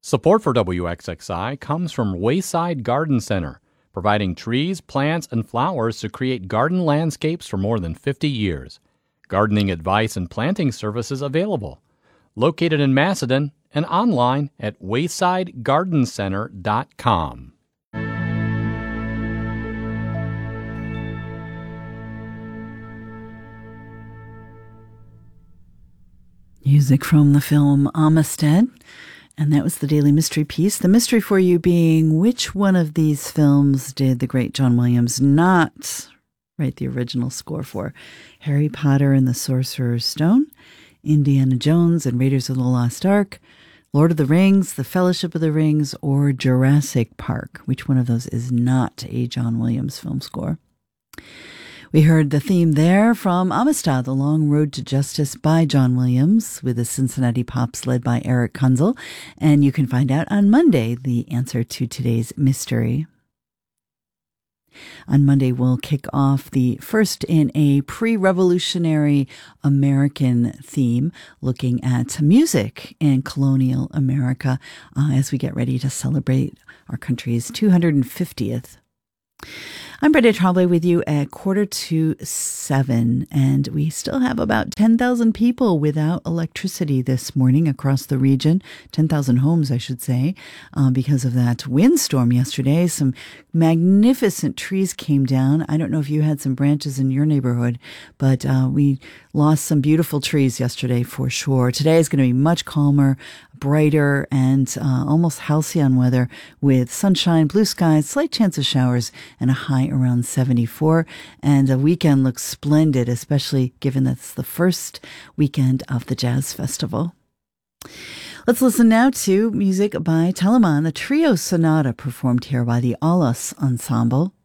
Support for WXXI comes from Wayside Garden Center, providing trees, plants, and flowers to create garden landscapes for more than 50 years. Gardening advice and planting services available. Located in Macedon and online at waysidegardencenter.com. Music from the film Amistad, and that was the Daily Mystery Piece. The mystery for you being, which one of these films did the great John Williams not write the original score for? Harry Potter and the Sorcerer's Stone, Indiana Jones and Raiders of the Lost Ark, Lord of the Rings, The Fellowship of the Rings, or Jurassic Park? Which one of those is not a John Williams film score? We heard the theme there from Amistad, The Long Road to Justice by John Williams, with the Cincinnati Pops led by Eric Kunzel. And you can find out on Monday the answer to today's mystery. On Monday, we'll kick off the first in a pre-revolutionary American theme, looking at music in colonial America as we get ready to celebrate our country's 250th. I'm Brenda Trombley with you at 6:45, and we still have about 10,000 people without electricity this morning across the region, 10,000 homes, I should say, because of that windstorm yesterday. Some magnificent trees came down. I don't know if you had some branches in your neighborhood, but we lost some beautiful trees yesterday for sure. Today is going to be much calmer, brighter, and almost halcyon weather with sunshine, blue skies, slight chance of showers, and a high around 74. And the weekend looks splendid, especially given that it's the first weekend of the Jazz Festival. Let's listen now to music by Telemann, the trio sonata performed here by the Alas Ensemble.